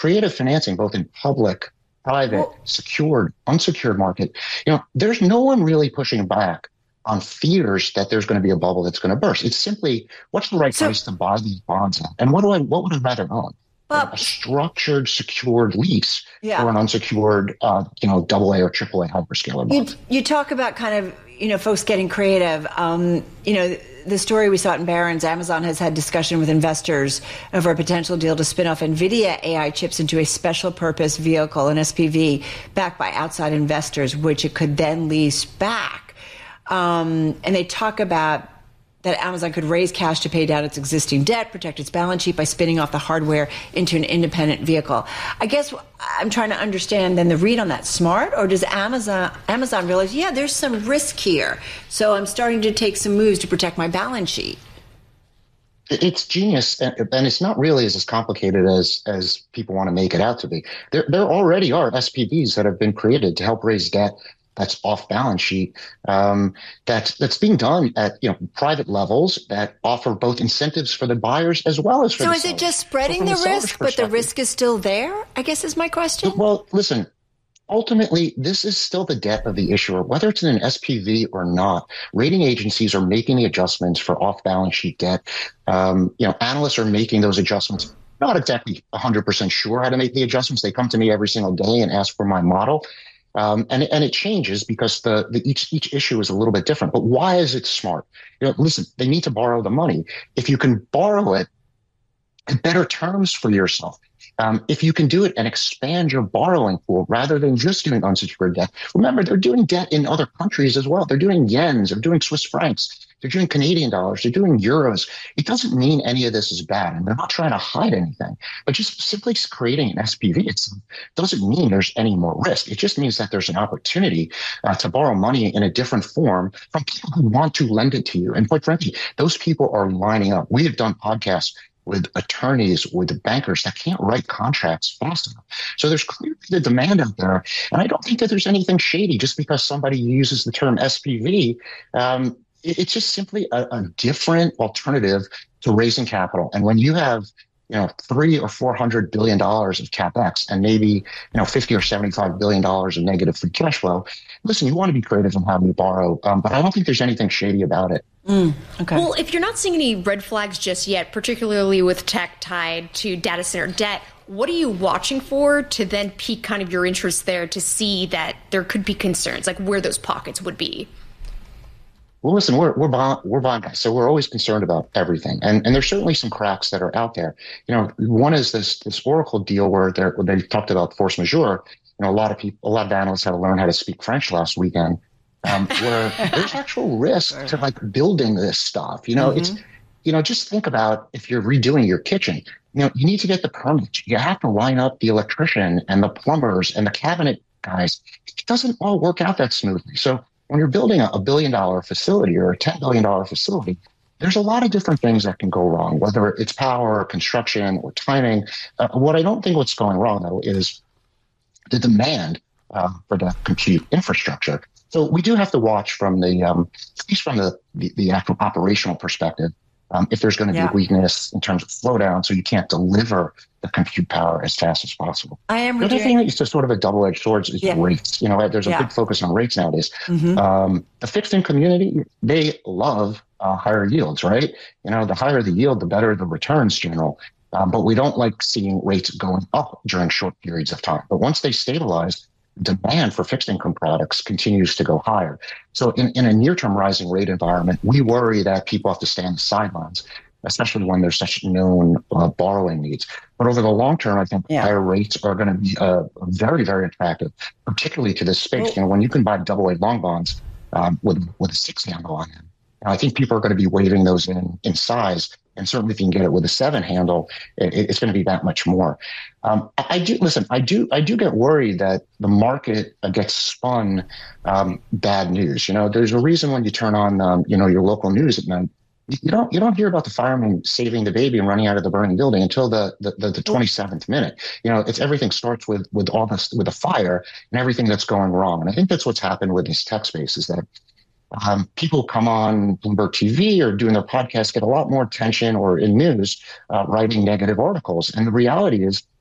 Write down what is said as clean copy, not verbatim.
creative financing, both in public, private, secured, unsecured market, there's no one really pushing back on fears that there's going to be a bubble that's going to burst. It's simply, what's the right price to buy these bonds at? And what would I rather own? A structured, secured lease or an unsecured, double A or triple A hyperscaler bond. You talk about kind of, folks getting creative. The story we saw in Barron's, Amazon has had discussion with investors over a potential deal to spin off NVIDIA AI chips into a special purpose vehicle, an SPV, backed by outside investors, which it could then lease back. And they talk about that Amazon could raise cash to pay down its existing debt, protect its balance sheet by spinning off the hardware into an independent vehicle. I guess I'm trying to understand then the read on that. Smart? Or does Amazon realize, there's some risk here, so I'm starting to take some moves to protect my balance sheet? It's genius, and it's not really as complicated as people want to make it out to be. There already are SPVs that have been created to help raise debt that's off balance sheet, that's being done at private levels that offer both incentives for the buyers as well as for the sellers. So is it just spreading the risk, but the risk is still there, I guess is my question? Well, listen, ultimately, this is still the debt of the issuer, whether it's in an SPV or not. Rating agencies are making the adjustments for off balance sheet debt. Analysts are making those adjustments. Not exactly 100% sure how to make the adjustments. They come to me every single day and ask for my model. And it changes because each issue is a little bit different. But why is it smart? Listen, they need to borrow the money. If you can borrow it at better terms for yourself, if you can do it and expand your borrowing pool rather than just doing unsecured debt. Remember, they're doing debt in other countries as well. They're doing yens, they're doing Swiss francs, they're doing Canadian dollars, they're doing euros. It doesn't mean any of this is bad, and they're not trying to hide anything. But just simply creating an SPV, it doesn't mean there's any more risk. It just means that there's an opportunity to borrow money in a different form from people who want to lend it to you. And quite frankly, those people are lining up. We have done podcasts with attorneys, with bankers that can't write contracts fast enough. So there's clearly the demand out there. And I don't think that there's anything shady just because somebody uses the term SPV. It's just simply a different alternative to raising capital. And when you have, $300 or $400 billion of capex and maybe, $50 or $75 billion of negative free cash flow, listen, you want to be creative in how you borrow. But I don't think there's anything shady about it. Okay. Well, if you're not seeing any red flags just yet, particularly with tech tied to data center debt, what are you watching for to then pique kind of your interest there to see that there could be concerns, like where those pockets would be? Well, listen, we're bond guys, so we're always concerned about everything, and there's certainly some cracks that are out there. One is this Oracle deal where they talked about force majeure. A lot of analysts had to learn how to speak French last weekend, where there's actual risk to building this stuff. It's just think about if you're redoing your kitchen. You need to get the permit. You have to line up the electrician and the plumbers and the cabinet guys. It doesn't all work out that smoothly. So when you're building a $1 billion facility or a $10 billion facility, there's a lot of different things that can go wrong, whether it's power or construction or timing. What I don't think what's going wrong, though, is the demand for the compute infrastructure. So we do have to watch from the, at least from the actual operational perspective, if there's going to be a weakness in terms of slowdown, so you can't deliver the compute power as fast as possible. The other thing that is just sort of a double-edged sword is rates. There's a big focus on rates nowadays. The fixed income community, they love higher yields, right? The higher the yield, the better the returns general. But we don't like seeing rates going up during short periods of time. But once they stabilize, demand for fixed income products continues to go higher. So in a near-term rising rate environment, we worry that people have to stay on the sidelines, especially when there's such known borrowing needs. But over the long term, I think higher rates are going to be very, very attractive, particularly to this space. When you can buy AA long bonds with a 6 handle on them, I think people are going to be waving those in size. And certainly if you can get it with a 7 handle, it's going to be that much more. I do get worried that the market gets spun bad news. There's a reason when you turn on, your local news at night, you don't hear about the fireman saving the baby and running out of the burning building until the 27th minute. It's everything starts with all this, with a fire and everything that's going wrong. And I think that's what's happened with this tech space is that people come on Bloomberg TV or doing their podcast, get a lot more attention or in news, writing negative articles. And the reality is